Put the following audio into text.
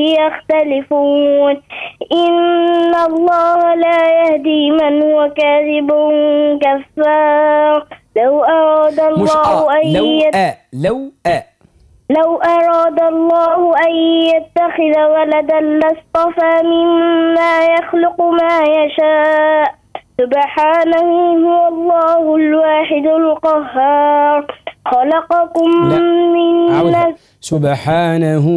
يختلفون إن الله لا يهدي من هو كاذب كفار لو أراد الله أن يتخذ ولدا لاصطفى مما يخلق ما يشاء سبحانه هو الله الواحد القهار خلقكم من نفس سبحانه